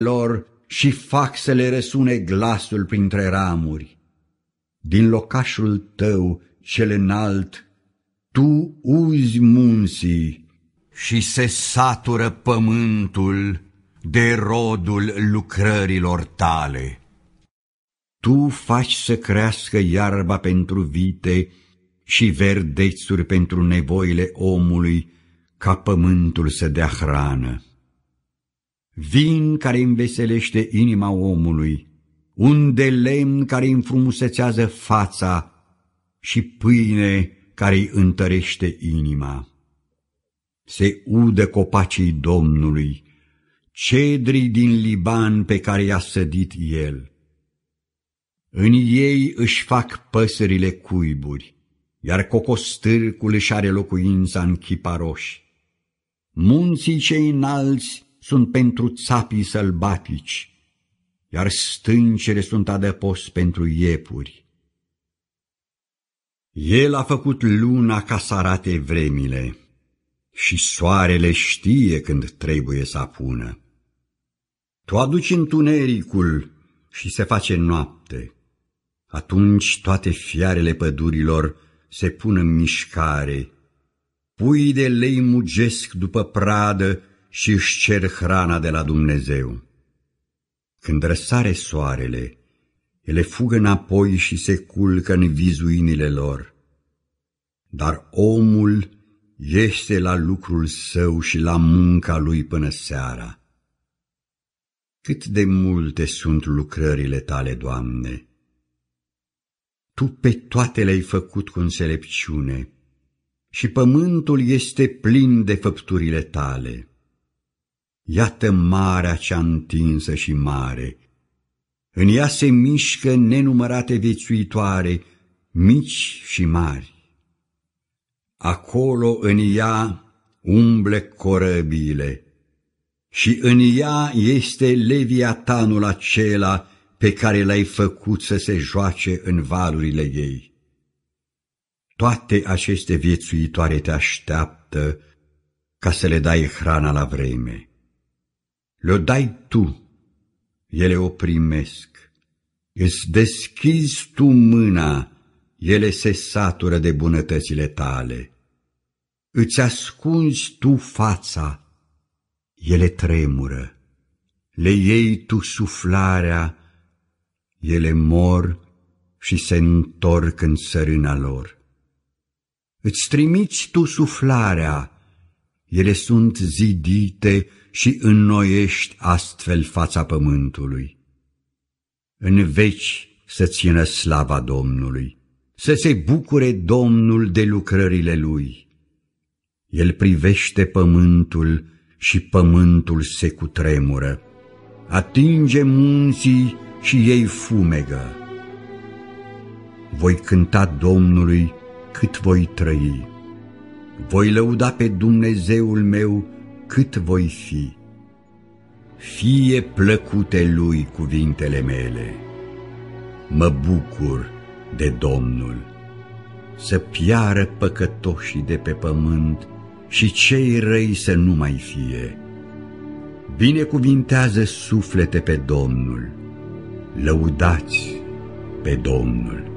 lor și fac să le răsune glasul printre ramuri. Din locașul tău cel înalt, tu uzi munții și se satură pământul de rodul lucrărilor tale. Tu faci să crească iarba pentru vite și verdețuri pentru nevoile omului, ca pământul să dea hrană. Vin care înveselește inima omului, un de lemn care îi înfrumusețează fața și pâine care îi întărește inima. Se udă copacii Domnului, cedrii din Liban pe care i-a sădit El. În ei își fac păsările cuiburi, iar cocostârcul își are locuința în chiparoși. Munții cei înalți sunt pentru țapii sălbatici, iar stâncele sunt adăpost pentru iepuri. El a făcut luna ca să arate vremile și soarele știe când trebuie să apună. Tu aduci întunericul și se face noapte. Atunci toate fiarele pădurilor se pun în mișcare. Puii de lei mugesc după pradă și își cer hrana de la Dumnezeu. Când răsare soarele, ele fugă înapoi și se culcă în vizuinile lor. Dar omul este la lucrul său și la munca lui până seara. Cât de multe sunt lucrările tale, Doamne! Tu pe toate le-ai făcut cu înțelepciune și pământul este plin de făpturile tale. Iată marea cea întinsă și mare, în ea se mișcă nenumărate viețuitoare, mici și mari. Acolo în ea umble corăbiile și în ea este Leviatanul acela pe care l-ai făcut să se joace în valurile ei. Toate aceste viețuitoare te așteaptă ca să le dai hrana la vreme. Le-o dai tu, ele o primesc. Îți deschizi tu mâna, ele se satură de bunătățile tale. Îți ascunzi tu fața, ele tremură. Le iei tu suflarea, ele mor și se întorc în țărâna lor. Îți trimiți tu suflarea, ele sunt zidite și înnoiești astfel fața pământului. În veci să țină slava Domnului, să se bucure Domnul de lucrările Lui. El privește pământul și pământul se cutremură, atinge munții și ei fumegă. Voi cânta Domnului cât voi trăi, voi lăuda pe Dumnezeul meu cât voi fi. Fie plăcute Lui cuvintele mele, mă bucur de Domnul. Să piară păcătoșii de pe pământ și cei răi să nu mai fie. Binecuvintează suflete pe Domnul, lăudați pe Domnul.